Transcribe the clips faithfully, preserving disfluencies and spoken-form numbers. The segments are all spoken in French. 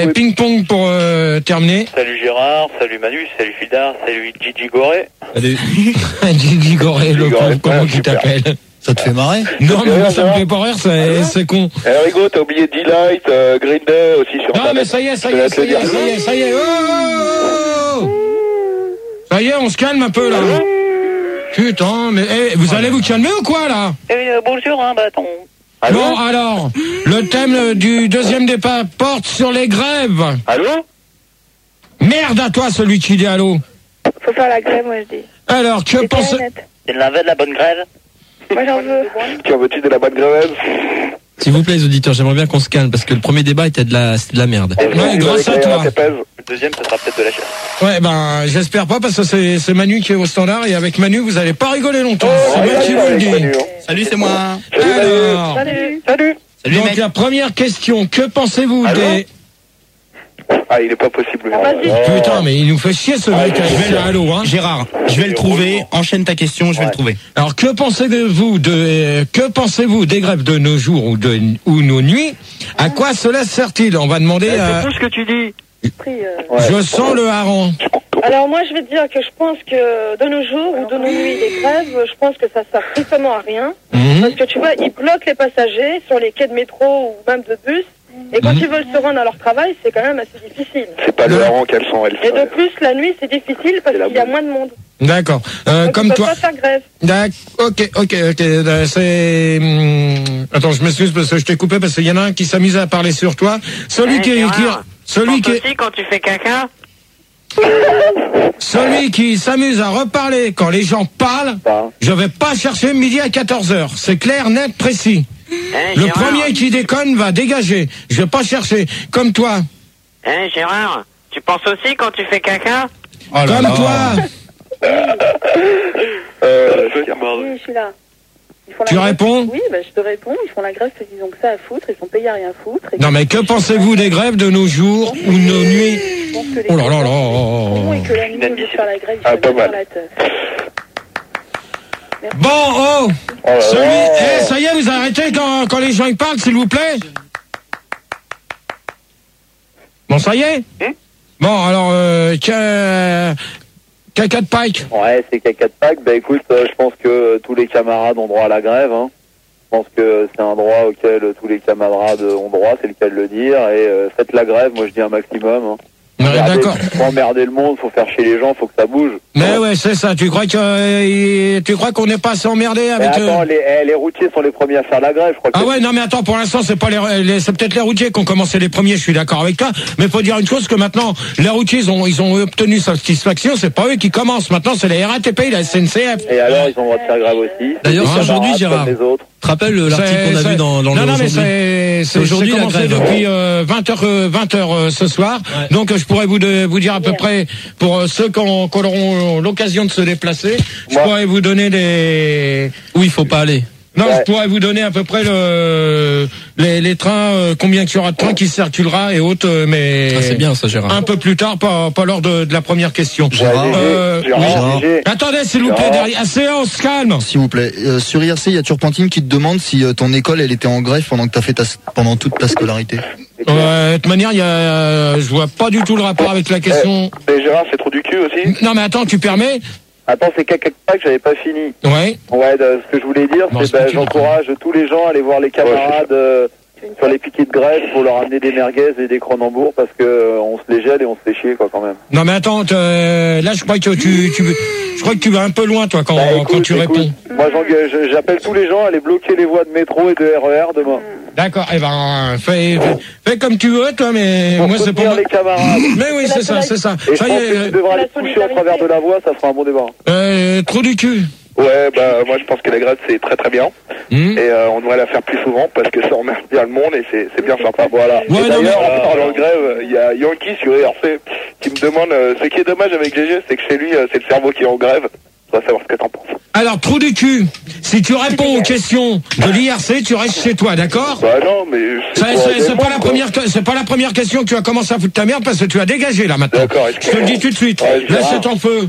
Et ping-pong pour euh, terminer. Salut Gérard, salut Manu, salut Fildar, salut Gigi Goré. Salut. Gigi Goré, le pauvre, comment tu t'appelles? Ça te fait marrer? Non, mais moi, ça me fait pas rire, c'est, c'est con. Eh, Rigo, t'as oublié D-Light, euh, Green Day aussi sur Non, mais ça y est, ça y est, ça y est, ça y est, ça y est. Oh, oh, oh. Ça y est, on se calme un peu, là. Putain, mais eh, vous allez vous calmer ou quoi, là? Euh, bonjour, hein, bâton. Allô? Bon, alors, le thème du deuxième départ porte sur les grèves. Allô? Merde à toi, celui qui dit allô. Faut faire la grève, moi, je dis. Alors, que pensez... Tu l'avais de la bonne grève? Moi, j'en veux. Tu en veux-tu de la bonne grève? S'il vous plaît, les auditeurs, j'aimerais bien qu'on se calme parce que le premier débat était de la, c'était de la merde. Ouais, grâce à toi. Le deuxième, ça sera peut-être de la chasse. Ouais, ben, j'espère pas parce que c'est, c'est Manu qui est au standard et avec Manu, vous allez pas rigoler longtemps. Oh, c'est moi qui vous le dis. Salut, c'est moi. Alors, Salut. Salut. Salut, donc mec. la première question, que pensez-vous Allô des... Ah, il est pas possible. Ah, vas-y. Putain, mais il nous fait chier ce mec. je vais C'est le- allô, hein. Gérard, je vais le trouver. Enchaîne ta question, je vais le trouver. Alors, que pensez-vous de, que pensez-vous des grèves de nos jours ou de, ou nos nuits? À quoi cela sert-il? On va demander à... C'est tout ce que tu dis. Pris, euh. Je sens le hareng. Alors, moi, je vais te dire que je pense que de nos jours ou de nos nuits, les grèves, je pense que ça sert strictement à rien. Mhm. Parce que tu vois, ils bloquent les passagers sur les quais de métro ou même de bus. Et quand Mhm. ils veulent se rendre à leur travail, c'est quand même assez difficile. C'est pas le hareng qu'elles sont, elles. Et de plus, la nuit, c'est difficile parce C'est la qu'il y a bonne. moins de monde. D'accord. Euh, Donc, comme ils peuvent toi. pas faire grève. D'accord. Ok, ok, ok. Euh, C'est. hum, Attends, je m'excuse parce que je t'ai coupé parce qu'il y en a un qui s'amuse à parler sur toi. Celui Hey, qui, qui, Gérard, celui qui, aussi quand tu fais caca. celui qui s'amuse à reparler quand les gens parlent. Je vais pas chercher midi à quatorze heures. C'est clair, net, précis. Hein, Le Gérard, premier qui déconne va dégager. Je vais pas chercher. Comme toi. Hein, Gérard, tu penses aussi quand tu fais caca? Comme toi. Euh, Oui, je suis là. Ils font la Tu grève. réponds? Oui, bah, je te réponds. Ils font la grève parce qu'ils ont que ça à foutre. Ils sont payés à rien foutre. Et Non mais que pensez-vous des grèves de nos jours ou nos nuits? je pense que les Oh là là grèves, là. ils font et que la nuit, au lieu de faire la grève, ils Ah, font pas bien mal. faire la teuf. Bon, oh, Oh là celui, là. eh, ça y est, vous arrêtez quand, quand les gens ils parlent, s'il vous plaît. Bon, ça y est. Hmm Bon, alors, euh, ca- caca de Pike. Ouais, c'est caca de Pâques. Bah écoute, euh, je pense que euh, tous les camarades ont droit à la grève. Hein. Je pense que c'est un droit auquel euh, tous les camarades ont droit, c'est le cas de le dire. Et euh, faites la grève, moi je dis un maximum. Hein. Ouais, Emmerdez- d'accord. Faut emmerder le monde, faut faire chier les gens, faut que ça bouge. Mais ouais, c'est ça. Tu crois que, euh, tu crois qu'on n'est pas assez emmerdé Mais avec attends, eux? les, eh, les routiers sont les premiers à faire la grève, je crois que Ah ouais, non mais attends, pour l'instant c'est pas les, les- c'est peut-être les routiers qui ont commencé les premiers, je suis d'accord avec toi, mais faut dire une chose que maintenant les routiers ils ont ils ont obtenu satisfaction, c'est pas eux qui commencent, maintenant c'est la R A T P, la S N C F. Et alors, ils ont le droit de faire grève aussi. D'ailleurs, Les c'est aujourd'hui, camarades, Gérard. comme les autres. Tu te rappelles euh, l'article C'est- qu'on a c'est- vu dans, dans non, le non, mais aujourd'hui c'est, c'est, aujourd'hui, c'est la commencé grève. depuis euh, vingt heures, euh, vingt heures euh, ce soir. Ouais. Donc euh, je pourrais vous, de, vous dire à peu près, pour euh, ceux qui, ont- qui auront l'occasion de se déplacer, je Moi. pourrais vous donner des... Où il faut pas aller. Non, Ouais. je pourrais vous donner à peu près le, les, les trains, euh, combien qu'il y aura de trains qui circulera et autres, euh, mais Ah, c'est bien ça, Gérard. un peu plus tard, pas, pas lors de, de la première question. Gérard. Ouais, Euh, Gégé, oui. Gérard, Gégé. Attendez, s'il vous plaît, Gérard. derrière. Assez, on se calme. S'il vous plaît, euh, sur I R C, il y a Turpentine qui te demande si euh, ton école elle était en grève pendant que t'as fait ta, pendant toute ta scolarité. Euh, de toute manière, il y a, euh, je vois pas du tout le rapport avec la question. Mais Gérard, c'est trop du cul aussi. Non, mais attends, tu permets? Attends, c'est caca de Pâques, j'avais pas fini. Ouais. Ouais, de- ce que je voulais dire, Bon, c'est c'est bah, petit, j'encourage tous les gens à aller voir les camarades euh, sur les piquets de grève pour leur amener des merguez et des cronenbourgs parce que euh, on se les gèle et on se fait chier quoi quand même. Non, mais attends, euh, là, je crois que tu, tu, je crois que tu vas un peu loin, toi, quand, Bah, écoute, quand tu écoute, réponds. Moi j'engue- je- j'appelle tous les gens à aller bloquer les voies de métro et de R E R demain. D'accord. Eh ben, fais, fais, fais comme tu veux, toi, mais Pour moi, c'est pour soutenir moi. les camarades. Mais oui, c'est ça, c'est ça. Et je Ça y pense est, que tu euh, devras la les toucher au travers de la voie, ça fera un bon débat. euh, trop du cul. Ouais, bah moi je pense que la grève c'est très très bien. Hmm. Et euh, on devrait la faire plus souvent parce que ça emmerde bien le monde et c'est c'est bien sympa. Voilà. Ouais, Et non, d'ailleurs, mais- En parlant de grève, il y a Yankee sur I R C qui me demande, euh, ce qui est dommage avec G G, c'est que chez lui, euh, c'est le cerveau qui est en grève. On va savoir ce que t'en penses. Alors, trou du cul, si tu réponds aux questions de l'I R C, tu restes chez toi, d'accord? Bah non, mais... Ça, pour C'est la c'est pas défendre, la quoi. première, que- c'est pas la première question que tu as commencé à foutre ta merde parce que tu as dégagé là maintenant. D'accord, Je te le dis tout de suite. Ouais, Laisse Gérard. ton feu.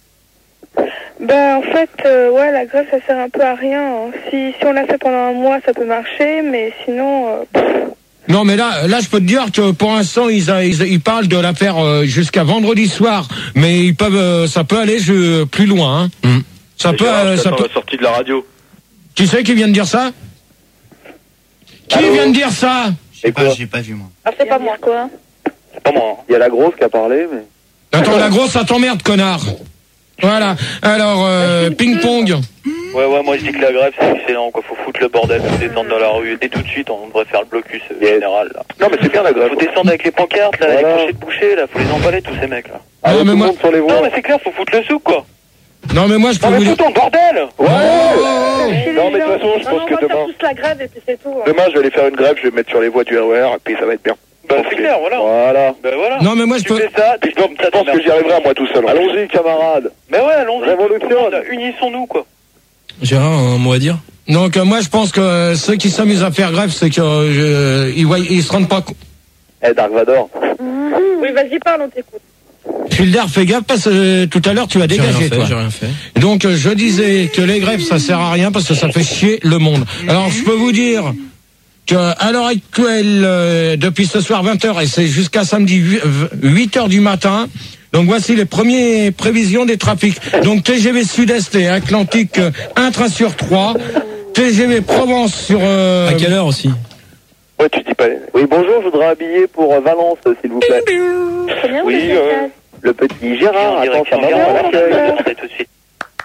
Ben, en fait, euh, ouais, la grève, ça sert un peu à rien. Hein. Si, si on l'a fait pendant un mois, ça peut marcher, mais sinon, euh, pff, Non, mais là, là, je peux te dire que pour l'instant, ils, a- ils, ils parlent de la faire euh, jusqu'à vendredi soir, mais ils peuvent, euh, ça peut aller je, plus loin. Hein. Mm. Ça peut, euh, ça peut. la sortie de la radio. Qui c'est qui vient de dire ça? Qui Allô vient de dire ça? Et quoi? J'ai pas vu moi. Ah, c'est pas moi, quoi. C'est pas moi. Il y a la grosse qui a parlé, mais... Attends, la grosse, ça t'emmerde, connard. Voilà. Alors, euh, ping-pong. Ouais, ouais, moi je dis que la grève c'est excellent, quoi. Faut foutre le bordel, faut descendre dans la rue. Dès tout de suite, on devrait faire le blocus euh, Yes. général, là. Non, mais c'est bien la grève. Faut descendre avec les pancartes, là, Voilà. les planchers de boucher, là. Faut les emballer, tous ces mecs, là. Allez, mais tout le moi- monde sur les voies. Non, mais c'est clair, faut foutre le souk, quoi. Non, mais moi, je peux Non, mais vous dire. foutons le bordel! Oh, oh, oh. Non, mais de toute façon, je non, pense non, que on va demain- faire tous la grève et puis c'est tout. hein. Demain, je vais aller faire une grève, je vais me mettre sur les voies du R E R, et puis ça va être bien. Bah, c'est clair, voilà. Voilà. Bah, voilà. Non, mais moi, je Tu peux. fais ça, tu comme ça, je pense que j'y arriverai à moi tout seul. Allons-y, camarades. Mais ouais, allons-y. Révolution. Unissons-nous, quoi. Gérard, un mot à dire? Donc, euh, moi, je pense que euh, ceux qui s'amusent à faire grève, c'est que euh, ils, voient, ils se rendent pas compte. Eh, Dark Vador. Oui, vas-y, parle, on t'écoute. Filder, fais gaffe parce que euh, tout à l'heure, tu as J'ai rien dégagé, fait, toi. j'ai rien fait. Donc, euh, je disais que les grèves, ça sert à rien parce que ça fait chier le monde. Alors, je peux vous dire que à l'heure actuelle, euh, depuis ce soir vingt heures et c'est jusqu'à samedi huit heures du matin. Donc voici les premières prévisions des trafics. Donc T G V Sud-Est et Atlantique, euh, un train sur trois. T G V Provence sur... euh, À quelle heure aussi? Ouais, tu dis pas les... Oui, bonjour, je voudrais un billet pour euh, Valence, s'il vous plaît. Très bien, Oui, vous êtes euh, là. Le petit Gérard, En attends, direction ça va Gare, à l'accueil. on va tout de suite.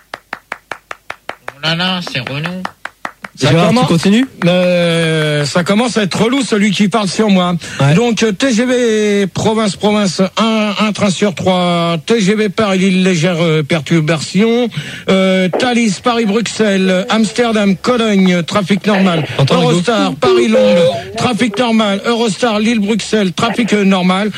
Oh là là, c'est Renaud. Ça Gérard, commence, tu continues? euh, ça commence à être relou celui qui parle sur moi. Ouais. Donc euh, T G V province province un, un train sur trois. T G V Paris Lille légère euh, perturbation. Euh, Thalys Paris Bruxelles Amsterdam Cologne trafic normal. Entends, Hugo. Eurostar Paris Londres trafic normal. Eurostar Lille Bruxelles trafic euh, normal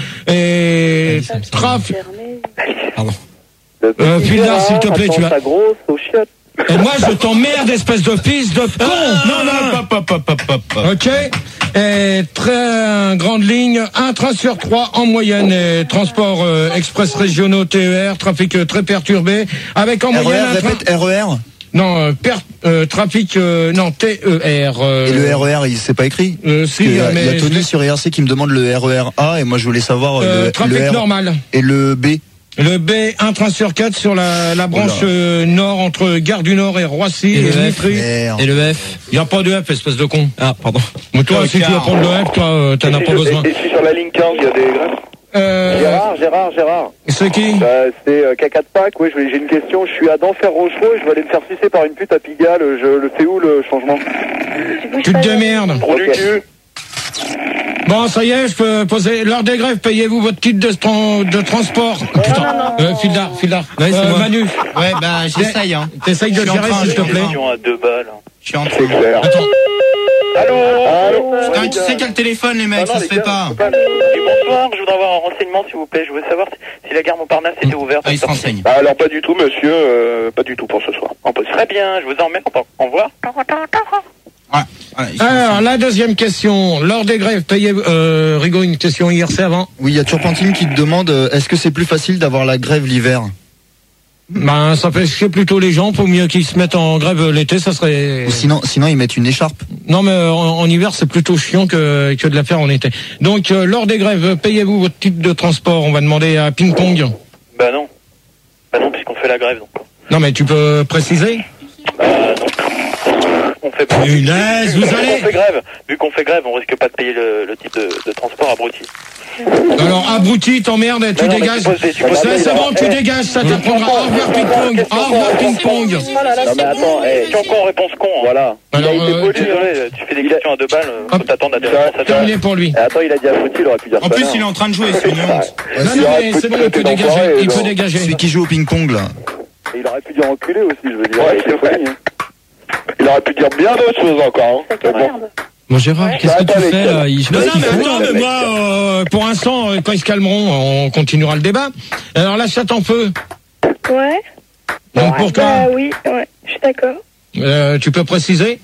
et trafic. Pardon. Le petit Euh, Filda, Gérard, s'il te plaît, attends tu as- sa grosse aux chiottes. Et moi je t'emmerde espèce de fils de con. Non, non, pop, pop, pop, pop, pop. Ok. Et très grande ligne, un train sur trois en moyenne. Et transport euh, express régionaux T E R, trafic euh, très perturbé, avec en moyenne un R E R, train. répète, R E R. Non, euh, per, euh, trafic euh, non T E R. euh, Et le R E R, il s'est pas écrit. euh, Parce si, que, euh, mais il y a je Tony l'ai- sur I R C qui me demande le R E R A et moi je voulais savoir euh, euh, le, trafic le R normal. et le B. Le B, un train sur quatre sur la, la branche Oula. euh, nord entre Gare du Nord et Roissy Et et, le F. Vitry. Merde. Et le F? Il y a pas de F, espèce de con. Ah, pardon. Mais toi, si tu veux prendre le F, toi, euh, t'en as Et pas si- besoin. Et si sur la ligne quinze, il y a des grèves? Euh, Gérard, Gérard, Gérard. c'est qui? Bah, c'est euh, Caca de Pâques, oui, je voulais- j'ai une question. Je suis à Denfert-Rochereau et je vais aller me faire sucer par une pute à Pigalle. Je le fais où le changement? Tu te démerdes. Trop du Ok. cul. Bon, ça y est, je peux poser. L'heure des grèves, payez-vous votre titre de, tran- de transport. Putain, euh, Fildar, Fildar. Ouais, c'est Euh, moi. Manu, Ouais, bah, j'essaye, hein. t'essayes de Je suis en gérer, train, s'il je te suis en plaît. train. Question à deux balles. Je suis en train. C'est clair. Attends. Allô? Allô? Putain, tu sais quel téléphone, les mecs, Ah non, ça les se fait gars, pas. c'est pas- Et bonsoir, je voudrais avoir un renseignement s'il vous plaît. Je veux savoir si- si la gare Montparnasse était ouverte. Ah, il se renseigne. Ah, alors pas du tout, monsieur, euh, pas du tout pour ce soir. On peut... Très bien, je vous emmène. Au revoir. Ouais, voilà, il se Alors, renseigne. la deuxième question. L'heure des grèves, payez euh, Rigaud, une question I R C avant. Oui, il y a Turpentine qui te demande euh, est-ce que c'est plus facile d'avoir la grève l'hiver? Ben, ça fait chier plutôt les gens. Pour mieux qu'ils se mettent en grève l'été, ça serait. Ou sinon, sinon ils mettent une écharpe. Non, mais euh, en, en hiver, c'est plutôt chiant que, que de la faire en été. Donc, euh, lors des grèves, payez-vous votre titre de transport. On va demander à Ping Pong. Bah non. Bah non, puisqu'on fait la grève, donc. Non, mais tu peux préciser. Euh, non. On fait pas. Punaise, vous Vu qu'on allez. fait grève, vu qu'on fait grève, on risque pas de payer le, le type de, de transport abruti. Alors, abruti, t'emmerde, tu Mais non, mais dégages. tu poses des- tu poses C'est des- c'est bon, tu Eh. dégages, ça t'apprendra. Au revoir, Ping Pong. Au revoir, Ping Pong. Oh là là, Non, mais c'est attends, bon. eh, Question con, réponse con. hein. voilà. Alors, il a été euh, poli, hein. Désolé, tu fais des Il a- questions à deux balles, euh, faut Hop. t'attendre à des Ça- réponses à deux Terminé pour lui. Eh, attends, il a dit abruti, il aurait pu dire En ça. plus, il est en train de jouer, c'est une honte. Non, non, mais c'est bon, il peut dégager. Il peut dégager. Celui qui joue au ping-pong là. Et il aurait pu dire enculé aussi, je veux dire. Ouais, il c'est était vrai. poli, hein. Il aurait pu dire bien d'autres choses encore. Ça Hein. merde. Bon, Gérard, qu'est-ce que Attends, tu les fais gars. là? Il- je sais Non, pas non, ce qu'il mais fait. attends, mais moi, euh, pour l'instant, euh, quand ils se calmeront, on continuera le débat. Alors là, chatte en feu. Ouais. Donc pour toi, Bah oui, ouais, je suis d'accord. euh, tu peux préciser?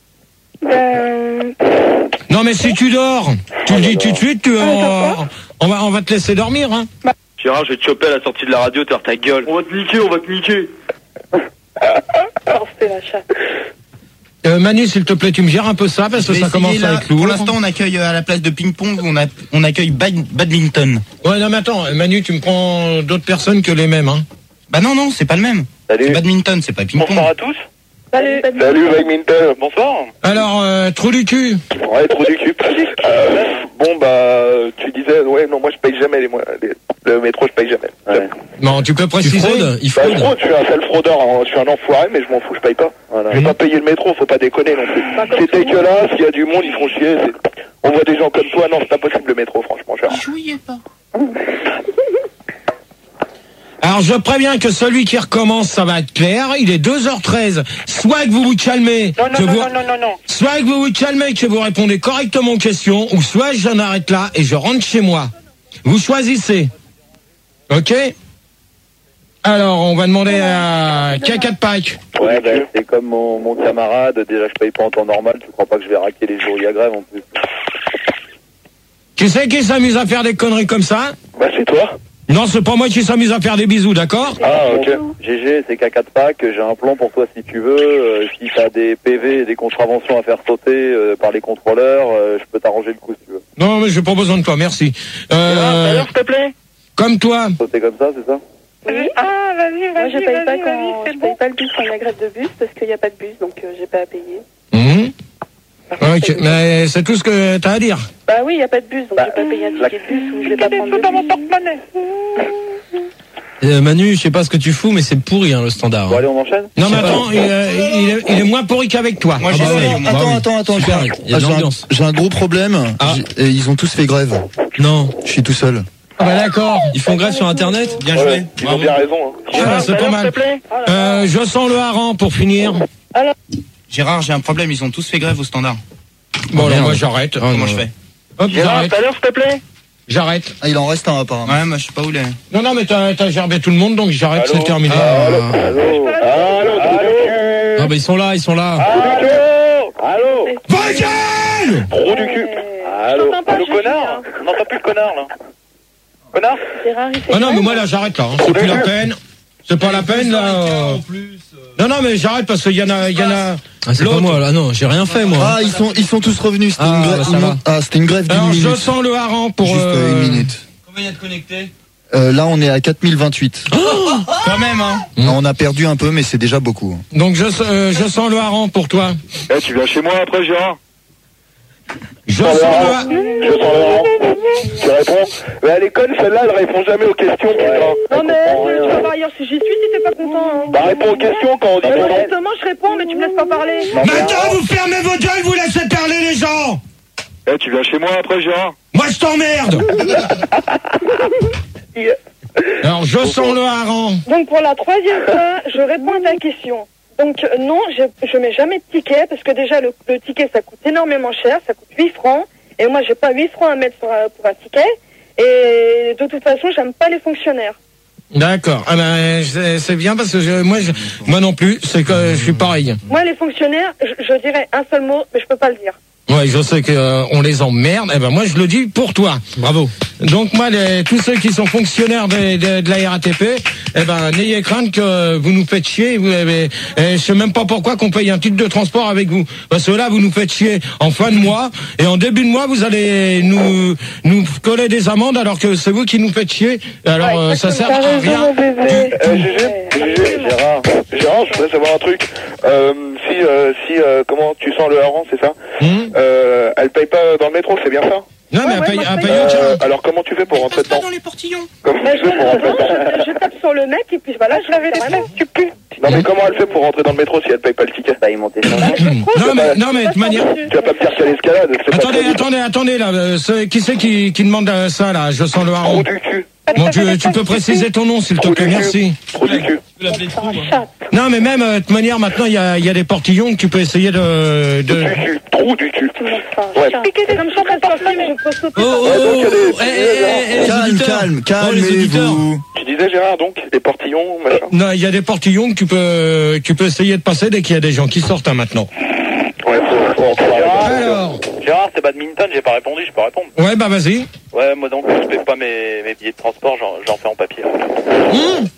Ben, Non, mais si tu dors, tu le dis tout de suite, tu, Ah, on, d'accord. on va, on va te laisser dormir, hein. Gérard, je vais te choper à la sortie de la radio, t'as ta gueule. On va te niquer, on va te niquer. oh, c'était la chatte. Euh, Manu, s'il te plaît, tu me gères un peu ça parce Je que vais ça essayer, commence là. à être lourd. Pour l'instant, on accueille euh, à la place de ping-pong, on, a, on accueille bad- badminton. Ouais, non, mais attends, Manu, tu me prends d'autres personnes que les mêmes, hein. Bah non, non, c'est pas le même. Salut. C'est badminton, c'est pas ping-pong. Bonsoir à tous. Salut. Salut, Badminton. Bonsoir. Alors, euh, trou du cul. Ouais, trop du cul. Euh, bon, bah, tu disais, ouais, non, moi je paye jamais les, moi, les- le métro, je paye jamais. Ouais. Non, tu peux Tu préciser. fraudes, il Bah, je fraude. fraude, je suis un sale fraudeur, hein. Je suis un enfoiré, mais je m'en fous, je paye pas. Voilà. Je vais pas payer le métro, faut pas déconner non plus. Bah, comme C'est tout le monde. dégueulasse, il y a du monde, ils font chier. c'est- On voit des gens comme toi, non, c'est pas possible le métro, franchement, Gérard. Jouiez pas. Alors, je préviens que celui qui recommence, ça va être clair. Il est deux heures treize. Soit que vous vous calmez. Non, que non, vous... non, non, non, non. Soit que vous vous calmez, que vous répondez correctement aux questions, ou soit j'en arrête là et je rentre chez moi. Vous choisissez. Ok? Alors, on va demander à Caca de Pâques. Ouais, bah, c'est comme mon, mon camarade. Déjà, je paye pas en temps normal. Tu crois pas que je vais raquer les jours où il y a grève en plus? Qui c'est qui s'amuse à faire des conneries comme ça? Bah, c'est toi. Non, c'est pas moi qui s'amuse à faire des bisous, d'accord? Ah, ok. G G, c'est Caca de Pâques. J'ai un plan pour toi si tu veux. Euh, si t'as des P V et des contraventions à faire sauter euh, par les contrôleurs, euh, je peux t'arranger le coup si tu veux. Non, mais j'ai pas besoin de toi, merci. Euh, Alors, s'il te plaît. comme toi. Sauter comme ça, c'est ça? Oui. Ah, vas-y, Moi, vas-y, je paye pas vas-y, quand vas-y, je c'est paye bon. pas le bus quand il y a grève de bus parce qu'il n'y a pas de bus, donc euh, j'ai pas à payer. Mhm. Par contre, Ok, c'est- mais c'est tout ce que t'as à dire. Bah oui, il n'y a pas de bus, donc Bah, j'ai pas payé un la- ticket de bus ou je vais Il y pas a des prendre sous le dans mon bus. porte-monnaie. Euh, Manu, je sais pas ce que tu fous, mais c'est pourri, hein, le standard. Bon, hein. allez, on enchaîne? Non, mais Je sais attends, il, euh, il est, il est moins pourri qu'avec toi. Moi, Ah bah j'essaye ouais. au moins. Bah oui. Attends, attends, attends. Super, j'ai- il y a de j'ai un- l'ambiance. J'ai un gros problème. Ah. J'ai- et ils ont tous fait grève. Non, Je suis tout seul. Ah bah d'accord. ils font grève sur Internet. Bien Ouais, joué. ils ont Bravo. bien raison. Hein. Ah, bah, c'est pas mal. Euh, je sens le hareng pour finir. Gérard, j'ai un problème, ils ont tous fait grève au standard. Bon, alors merde. moi j'arrête. Comment je fais? Hop, j'arrête. Tout à l'heure, s'il te plaît. J'arrête. Ah, il en reste un apparemment. Ouais, moi je sais pas où les. Non, non, mais t'as t'as gerbé tout le monde, donc j'arrête, Allô c'est terminé. Allô Allô Allô Allô Ah bah ils sont là, ils sont là. Allô Allô Vaguel Trop du cul. Allô t'entends pas, Allô je connard suis, hein. On n'entend plus le connard là. Connard Gérard, il fait Ah non, mais grève. moi là j'arrête là. hein. C'est plus la peine. C'est pas la peine là. euh. Non, non, mais j'arrête parce qu'il y en a, il y en a. Ah, c'est pas L'autre- moi là, non, j'ai rien fait moi. Ah, ils sont, ils sont tous revenus. C'était Ah, une grève. bah, ça ils va. m'ont- Ah, c'était une grève d'une Alors je minute. sens le hareng pour. Juste euh, euh, une minute. Combien il y a de connectés? Euh, là, on est à quatre mille vingt-huit. Quand même, hein. Ah, on a perdu un peu, mais c'est déjà beaucoup. Donc je, euh, je sens le hareng pour toi. Eh, tu viens chez moi après, Gérard Je sens sens le le hareng. hareng. Je sens le hareng. Tu réponds. Mais elle est conne, celle-là, elle répond jamais aux questions, putain. Non mais tu vas voir ailleurs si j'y suis si t'es pas content. hein. Bah, réponds aux questions quand on dit Mais ton nom. justement, je réponds, mais tu me laisses pas parler. Maintenant vous fermez vos gueules, vous laissez parler les gens. Eh, tu viens chez moi après, Gérard Moi je t'emmerde. Alors je sens le hareng. Donc pour la troisième fois, je réponds à ta question. Donc euh, non, je, je mets jamais de ticket parce que déjà le, le ticket ça coûte énormément cher, ça coûte huit francs. Et moi j'ai pas huit francs à mettre pour, un- pour un ticket. Et de toute façon, j'aime pas les fonctionnaires. D'accord. Ah ben c'est c'est bien parce que je, moi je, moi non plus, c'est que je suis pareil. Moi les fonctionnaires, je, je dirais un seul mot, mais je peux pas le dire. Ouais, je sais que euh, on les emmerde. Eh ben moi je le dis pour toi. Bravo. Donc moi les, tous ceux qui sont fonctionnaires de, de, de la R A T P, eh ben n'ayez crainte que vous nous faites chier. Vous avez, eh, je sais même pas pourquoi qu'on paye un titre de transport avec vous. Parce que là vous nous faites chier en fin de mois et en début de mois vous allez nous nous coller des amendes alors que c'est vous qui nous faites chier. Alors Ouais, euh, ça sert t'as à raison, rien. mon bébé. Euh, Gégé, Gégé, Gérard, Gérard, je voudrais savoir un truc. Euh, si, euh, si, euh, comment tu sens le hareng, c'est ça Hum euh, Elle paye pas dans le métro, c'est bien ça non mais Ouais, à ouais, payer, moi, à je payer paye. au euh, tiers. Alors comment tu fais pour rentrer Passe pas dedans dans les portillons. Comment Mais tu je, fais pour rentrer dedans je, je tape sur le mec et puis voilà, je l'avais des mecs, tu pues. Non mais comment elle fait pour rentrer dans le métro si elle paye pas le ticket Bah, ils m'ont téléchargé. Non mais non mais de toute manière. Tu vas pas me dire qu'à l'escalade, c'est pas Attendez, très vite. attendez, attendez là. euh, c'est- qui c'est qui, qui demande euh, ça là? Je sens le Trou hareng. du cul, Bon, tu, tu peux préciser ton nom s'il te Trou plaît, du cul. merci. Trou du cul. Non mais même euh, de toute manière maintenant il y a, il y a des portillons que tu peux essayer de... de... Du cul, trou du cul. Ouais. C'est comme je suis pas sortie, mais je peux sauter. Oh, oh, Ouais, donc, il y a des- oh, eh, eh, eh, les Calme, auditeurs. calme, Oh, les auditeurs. calmez-vous. Tu disais Gérard donc, des portillons, machin Non, il y a des portillons que tu peux, tu peux essayer de passer dès qu'il y a des gens qui sortent hein, maintenant. Ouais, faut, faut, faut arrêter. Alors, Gérard, c'est badminton, j'ai pas répondu, je peux répondre. ouais bah vas-y. Ouais, moi donc, je paye pas mes, mes billets de transport, j'en, j'en fais en papier. Hum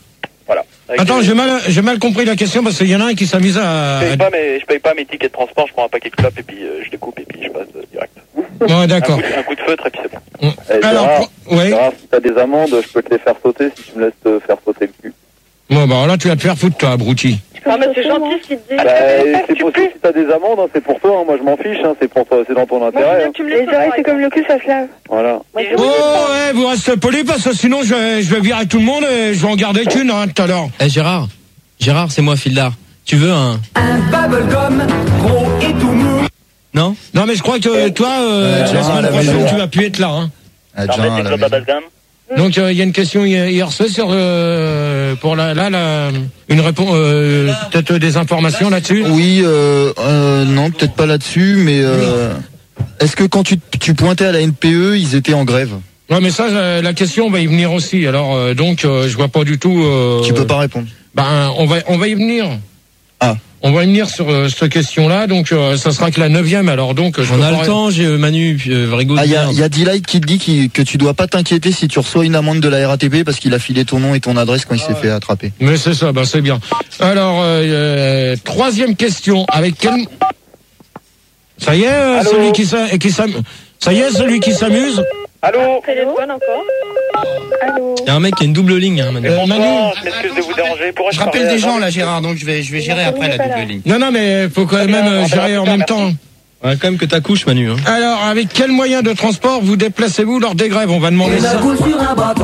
Voilà. Avec Attends, les- j'ai mal, j'ai mal compris la question parce qu'il y en a un qui s'amuse à. Je paye pas mes, je paye pas mes tickets de transport, je prends un paquet de clopes et puis euh, je les coupe et puis je passe euh, direct. Ouais, d'accord. Un coup, de, un coup de feutre et puis c'est bon. Eh, Alors, Gérard, ouais. Gérard, si t'as des amendes, je peux te les faire sauter si tu me laisses te faire sauter le cul. Bon, bah là, tu vas te faire foutre, toi, abruti. Ah, mais c'est gentil ce qu'il te dit. Bah, c'est possible si t'as des amendes, hein, c'est pour toi, hein, moi je m'en fiche, hein, c'est pour toi, c'est dans ton intérêt. Hein. Tu me laisses c'est comme le cul, ça se lave. Voilà. Oh, ouais, vous restez poli parce que sinon, je vais, je vais virer tout le monde et je vais en garder qu'une, hein, tout à l'heure. Eh Gérard, Gérard, c'est moi, Fildar. Tu veux un... Un bubblegum gros et tout mou. Non? Non, mais je crois que toi, euh, Euh, la semaine la prochaine, maison. tu vas plus être là, hein. Ah, Jean, à la maison. Donc, il euh, y a une question hier hier soir sur, euh, pour la, là, la, une réponse, euh, peut-être des informations là-dessus? Oui, euh, euh, non, peut-être pas là-dessus, mais euh, est-ce que quand tu, tu pointais à la N P E, ils étaient en grève? Ouais, mais ça, euh, la question va y venir aussi. Alors, euh, donc, euh, je vois pas du tout. Euh, Tu peux pas répondre. Ben, on va, on va y venir. Ah. On va y venir sur euh, cette question-là. Donc, euh, ça sera que la neuvième. Alors, donc, je On peux a pas- le temps, j'ai Manu, puis euh, Vrigo. Ah, il y a, y a D-Light qui te dit qu'il- que tu dois pas t'inquiéter si tu reçois une amende de la R A T P parce qu'il a filé ton nom et ton adresse quand il s'est fait attraper. Mais c'est ça, ben c'est bien. Alors, euh, euh, troisième question. Avec quel... Ça y est, euh, Allô celui qui s'a- qui s'am- Ça y est, celui qui s'amuse. Allô? Téléphone encore. Allô. Il y a un mec qui a une double ligne, hein, Manu. Euh, Manu. Bonsoir, je m'excuse de vous déranger. Pourrais Je parler rappelle à des gens Jean-Luc là, Gérard, donc je vais, je vais gérer après la double ligne. Non, non, mais faut quand Très même bien, euh, on va gérer faire en ça, même merci. temps. Ouais, quand même que t'accouches, Manu. Hein. Alors, avec quel moyen de transport vous déplacez-vous lors des grèves? On va demander ça. Sur un bâton.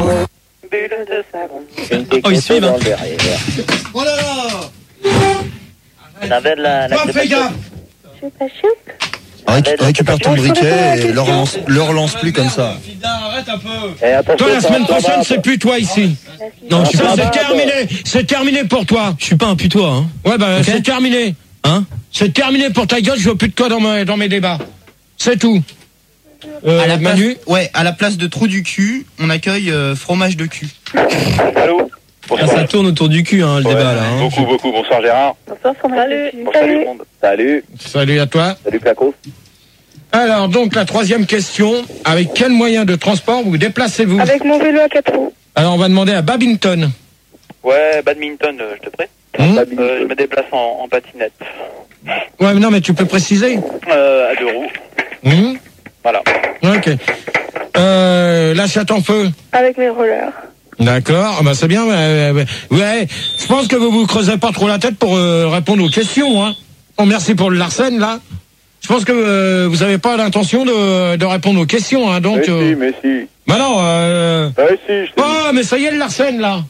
Oh, ils suivent, hein. Oh là là! On avait de la, la Oh, fais gaffe! C'est pas chiant. Récu- récupère ton briquet et leur lance, leur lance plus comme ça. Arrête un peu! Eh, attention, Toi, la ça semaine va, ça prochaine, va. c'est plus toi ici. Non, je suis Ça, pas, c'est terminé. C'est terminé pour toi. je suis pas un putois, hein. Ouais, bah, Ok. c'est terminé. Hein? C'est terminé pour ta gueule. Je veux plus de toi dans mes, dans mes débats. C'est tout. Euh, À la place, Manu? ouais, à la place de trou du cul, on accueille euh, fromage de cul. Allô? Ah, ça tourne autour du cul, hein, le Ouais, débat, là. Hein. Beaucoup, beaucoup. Bonsoir Gérard. Bonsoir, Salut. Bonsoir tout le monde. Salut, Salut à toi. salut Placos. Alors, donc, la troisième question. Avec quel moyen de transport vous déplacez-vous? Avec mon vélo à quatre roues. Alors, on va demander à Babington. Ouais, badminton, euh, je te prie. Hum Euh, je me déplace en, en patinette. Ouais, mais non, mais tu peux préciser. Euh, à deux roues. Hum Voilà. Ok. Euh, la chatte en feu. Avec mes rollers. D'accord, ah bah c'est bien. Ouais, ouais, ouais, je pense que vous vous creusez pas trop la tête pour euh, répondre aux questions. Hein. Oh, merci pour le Larsen là. Je pense que euh, vous avez pas l'intention de, de répondre aux questions. Hein, donc. Mais euh... si, mais si. Bah non. Euh... Mais si, je te Oh, mais ça y est le Larsen là.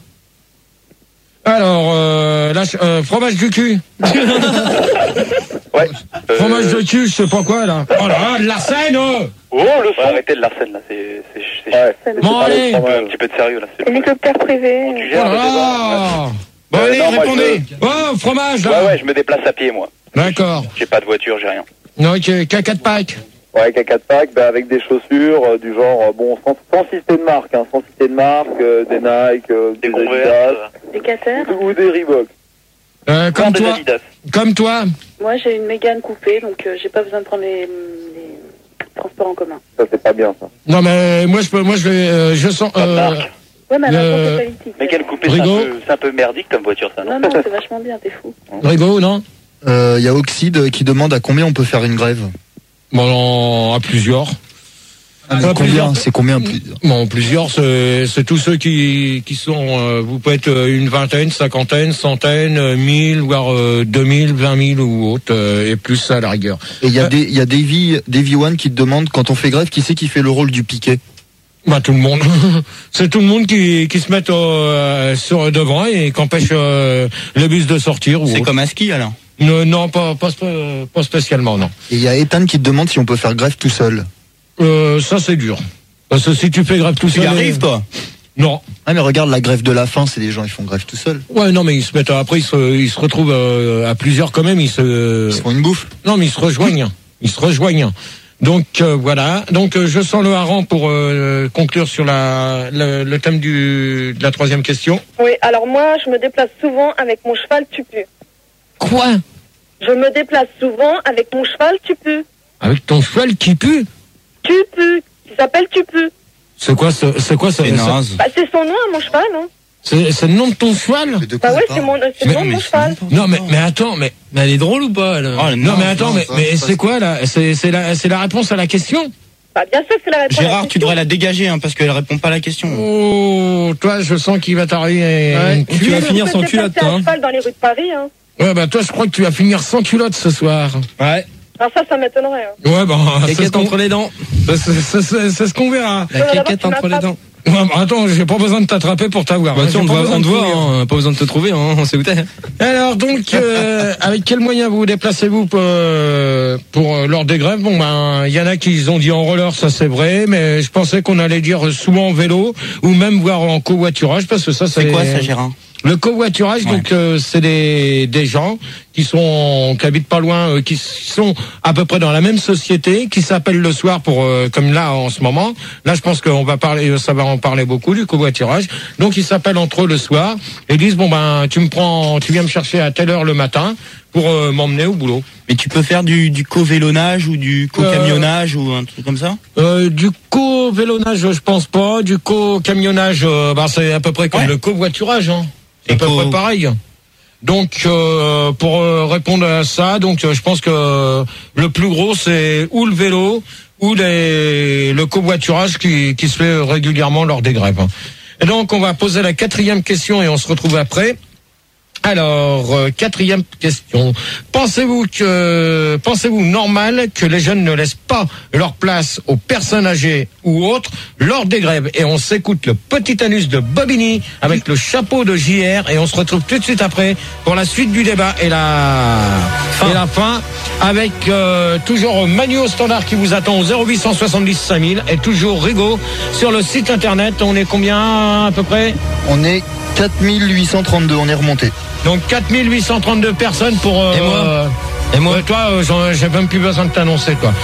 Alors, euh, la ch- euh, fromage du cul. Ouais. Euh, Fromage de cul, je sais pas quoi là. Oh là, le Larsen. Oh, Oh, le son. Ouais, arrêtez de l'arsène là. C'est, c'est, c'est, Ouais. c'est bon allez. un, peu, un petit peu de sérieux là. C'est Hélicoptère privé. Tu Oh gères là le débat. là. Bon Euh, allez, non, moi, répondez. Oh, fromage là. Ouais, ouais, je me déplace à pied moi. D'accord. J'ai pas de voiture, j'ai rien. Ok, caca de Pâques. Ouais, avec un quatre pack, bah, avec des chaussures euh, du genre, euh, bon, sans, sans citer de marque, hein, sans citer de marque, euh, des Nike, euh, Des des Converse, Adidas, Des Cater. ou des Reebok. Euh, encore comme des toi. Adidas. Comme toi. Moi, j'ai une Mégane coupée, donc euh, j'ai pas besoin de prendre les, les transports en commun. Ça, c'est pas bien, ça. Non mais moi je peux, moi je vais, euh, je sens. Pas de Euh, marque. Ouais, mais Le- alors, c'est politique. Mais quel coupé, c'est un, Rigaud. peu, c'est un peu merdique comme voiture ça, non? Non, non, c'est vachement bien, t'es fou. Rigaud, non? Il euh, y a Oxide qui demande à combien on peut faire une grève. Bon, non, à plusieurs. Ah, mais À combien plusieurs. C'est combien plusieurs Bon, plusieurs, c'est, c'est tous ceux qui, qui sont. Euh, vous pouvez être euh, une vingtaine, cinquantaine, centaine, euh, mille, voire euh, deux mille, vingt mille ou autre, euh, et plus ça à la rigueur. Et il y a Euh, des, il y a Davy, Davy One qui te demande quand on fait grève, qui c'est qui fait le rôle du piquet? Bah tout le monde. C'est tout le monde qui, qui se met euh, sur devant et qui empêche euh, le bus de sortir. Ou C'est autre. comme un ski alors. Non, non, pas, pas, spé- pas spécialement, non. Et il y a Ethan qui te demande si on peut faire grève tout seul. Euh, ça c'est dur. Parce que si tu fais grève tout Tu seul. y arrives toi? Non. Ah mais regarde la grève de la faim, c'est des gens ils font grève tout seuls. Ouais, non, mais ils se mettent après, ils se, ils se retrouvent euh, à plusieurs quand même. Ils se. Ils se font une bouffe. Non, mais ils se rejoignent. Ils se rejoignent. Donc euh, voilà. Donc euh, je sens le hareng pour euh, conclure sur la le, le thème du de la troisième question. Oui, alors moi, je me déplace souvent avec mon cheval tupu. Quoi? Je me déplace souvent avec mon cheval tupu. Avec ton cheval qui pue? Tupu. Il s'appelle Tupu. C'est quoi ce, c'est quoi ça? C'est ça- naze. Bah, c'est son nom à mon cheval, hein. C'est, c'est le nom de ton cheval? Bah ouais, c'est mon, c'est le nom de mon cheval. Non, mais, mais attends, mais, mais elle est drôle ou pas, elle? Oh, non, mais attends, non, mais, mais c'est quoi, là? C'est, c'est la, c'est la réponse à la question? Bah, bien sûr que c'est la réponse. Gérard, tu devrais la dégager, hein, parce qu'elle répond pas à la question. Oh, toi, je sens qu'il va t'arriver. Ouais, tu vas finir sans culotte, toi. hein. Cheval dans les rues de Paris, hein. Ouais, bah, toi, je crois que tu vas finir sans culotte ce soir. Ouais. Alors ça, ça m'étonnerait, hein. Ouais, bah, c'est ce qu'on... entre les dents. C'est, c'est, c'est, c'est ce qu'on verra. La quéquette entre les dents. Ouais, bah, attends, j'ai pas besoin de t'attraper pour t'avoir. Bah, hein, si, on te voit, on te voit, hein, pas besoin de te trouver, hein, on sait où t'es. Alors, donc, euh, avec quels moyens vous vous déplacez-vous pour, euh, pour euh, lors des grèves? Bon, ben, il y en a qui ont dit en roller, ça c'est vrai, mais je pensais qu'on allait dire souvent en vélo, ou même voir en covoiturage, parce que ça, c'est... C'est quoi ça, Gérard? Le covoiturage, ouais. donc euh, c'est des des gens qui sont qui habitent pas loin, euh, qui sont à peu près dans la même société, qui s'appellent le soir pour euh, comme là en ce moment. Là, je pense qu'on va parler, ça va en parler beaucoup du covoiturage. Donc ils s'appellent entre eux le soir et disent bon ben tu me prends, tu viens me chercher à telle heure le matin pour euh, m'emmener au boulot. Mais tu peux faire du du co-vélonnage ou du co-camionnage euh, ou un truc comme ça? euh, Du co-vélonnage, je pense pas. Du co-camionnage, euh, ben c'est à peu près comme ouais. le covoiturage, hein. C'est à peu près pareil. Donc, euh, pour euh, répondre à ça, donc euh, je pense que euh, le plus gros, c'est ou le vélo ou les, le covoiturage qui, qui se fait régulièrement lors des grèves. Et donc, on va poser la quatrième question et on se retrouve après. Alors, euh, quatrième question. Pensez-vous que, pensez-vous normal que les jeunes ne laissent pas leur place aux personnes âgées ou autres lors des grèves? Et on s'écoute le petit anus de Bobigny avec le chapeau de J R et on se retrouve tout de suite après pour la suite du débat et la fin, et la fin avec euh, toujours Manu au standard qui vous attend au zéro huit cent soixante-dix cinq mille et toujours Rigaud sur le site internet. On est combien à peu près? On est quatre mille huit cent trente-deux, on est remonté. Donc quatre mille huit cent trente-deux personnes pour... Euh, et moi euh, Et moi euh, Toi, euh, j'ai même plus besoin de t'annoncer, quoi.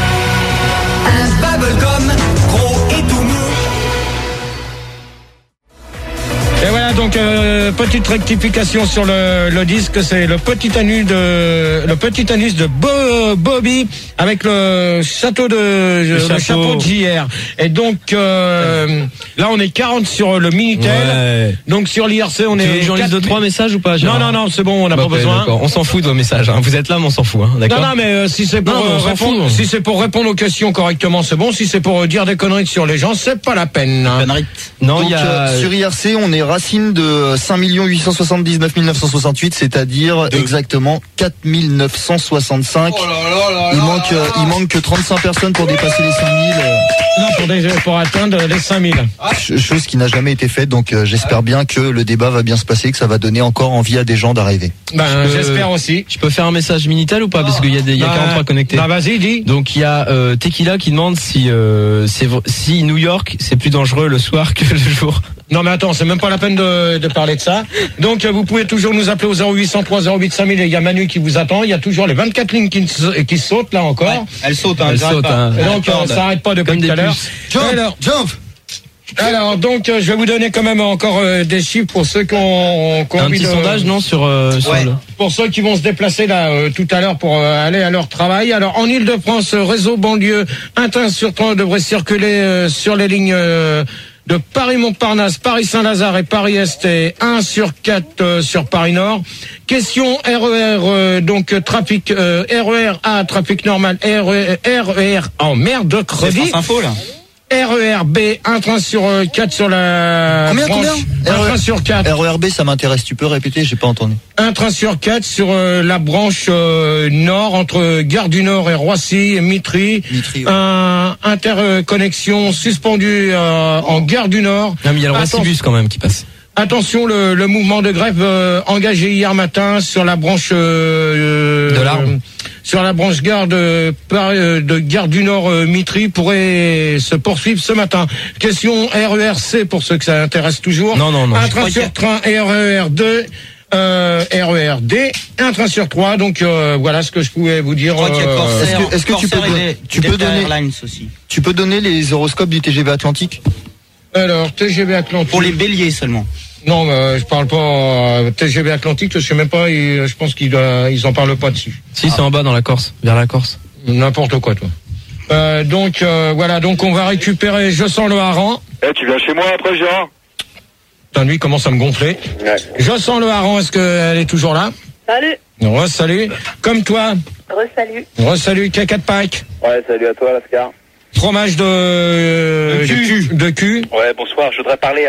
Un bubblegum gros et tout mou. Et voilà, donc euh, petite rectification sur le, le disque, c'est le petit anus de le petit anus de Bo, Bobby avec le château de le, le, le chapeau de J R. Et donc euh, là on est quarante sur le Minitel. Ouais. Donc sur l'I R C on tu est j'en lise deux trois messages ou pas? Non non non, c'est bon, on n'a bah, pas besoin. D'accord. On s'en fout de vos messages, hein. Vous êtes là mais on s'en fout, hein. D'accord. Non non mais euh, si c'est pour non, euh, répondre si c'est pour répondre aux questions correctement, c'est bon. Si c'est pour euh, dire des conneries sur les gens, c'est pas la peine. Hein. Non, il y a euh, sur I R C, on est racine de cinq millions huit cent soixante-dix-neuf mille neuf cent soixante-huit, c'est-à-dire de... exactement quatre mille neuf cent soixante-cinq. Oh là là là il manque là là. il manque que trente-cinq personnes pour dépasser les cinq mille. Non, pour, des, pour atteindre les cinq mille. Chose qui n'a jamais été faite, donc euh, j'espère bien que le débat va bien se passer, que ça va donner encore envie à des gens d'arriver. Ben, peux, j'espère aussi. Je peux faire un message Minitel ou pas? Parce qu'il y a des, il y a bah, quarante-trois connectés. Bah, vas-y, dis. Donc, il y a euh, Tequila qui demande si, euh, c'est, si New York, c'est plus dangereux le soir que le jour. Non mais attends, c'est même pas la peine de, de parler de ça. Donc vous pouvez toujours nous appeler au zéro huit cent trois zéro huit cinq mille et il y a Manu qui vous attend. Il y a toujours les vingt-quatre lignes qui, qui sautent là encore. Ouais, elles sautent, hein, elles sautent. Hein. Et donc euh, ça arrête pas depuis tout à l'heure. Jump, alors, jump. Alors donc euh, je vais vous donner quand même encore euh, des chiffres pour ceux qui ont, qui ont un envie petit de... sondage non sur, euh, sur ouais. le... Pour ceux qui vont se déplacer là euh, tout à l'heure pour euh, aller à leur travail. Alors en Ile-de-France, réseau banlieue, un train sur trois devrait circuler euh, sur les lignes euh, de Paris-Montparnasse, Paris-Saint-Lazare et Paris-Est et un sur quatre euh, sur Paris-Nord. Question R E R, euh, donc trafic, euh, R E R A, trafic normal, R E R en merde de crédit. C'est info là. R E R B, un train sur quatre sur la combien, branche. Combien un train sur quatre. R E R B, ça m'intéresse. Tu peux répéter, j'ai pas entendu. Un train sur quatre sur euh, la branche euh, nord entre Gare du Nord et Roissy et Mitry. Mitry ouais. Un interconnexion suspendue euh, en Gare du Nord. Non mais il y a le Roissy-Bus quand même qui passe. Attention, le, le mouvement de grève euh, engagé hier matin sur la branche euh, de l'Arbre. Sur la branche gare de, de Gare du Nord euh, Mitry pourrait se poursuivre ce matin. Question R E R C pour ceux que ça intéresse toujours. Non non non. Un train sur train R E R deux. Euh, R E R D, un train sur trois, donc euh, voilà ce que je pouvais vous dire. Je crois qu'il y a Corsair, est-ce que, est-ce que tu peux, des, tu peux donner, aussi. tu peux donner les horoscopes du T G V Atlantique? Alors T G V Atlantique. Pour les béliers seulement. Non, euh, je parle pas euh, T G V Atlantique, je sais même pas. Ils, je pense qu'ils doit, ils en parlent pas dessus. Si ah. C'est en bas dans la Corse, vers la Corse. N'importe quoi, toi. Euh, donc euh, voilà, donc on va récupérer. Je sens le hareng. Eh, tu viens chez moi après, Gérard? Putain, lui, il commence à me gonfler. Ouais. Je sens le hareng, est-ce qu'elle est toujours là? Salut. Re, salut. Comme toi. Re-salut. Re, salut, caca de Pâques. Ouais, salut à toi, Lascar. Fromage de... de cul. De cul. Ouais, bonsoir, je voudrais parler à